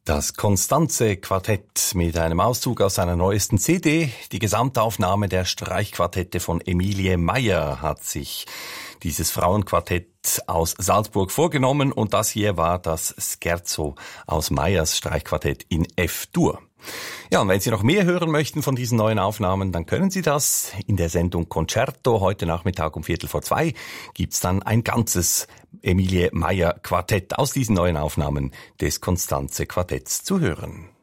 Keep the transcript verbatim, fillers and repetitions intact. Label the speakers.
Speaker 1: Das Constanze Quartett mit einem Auszug aus seiner neuesten C D. Die Gesamtaufnahme der Streichquartette von Emilie Meyer hat sich dieses Frauenquartett aus Salzburg vorgenommen und das hier war das Scherzo aus Meyers Streichquartett in F-Dur. Ja, und wenn Sie noch mehr hören möchten von diesen neuen Aufnahmen, dann können Sie das in der Sendung Concerto. Heute Nachmittag um Viertel vor zwei gibt's dann ein ganzes Emilie Meyer Quartett aus diesen neuen Aufnahmen des Constanze Quartetts zu hören.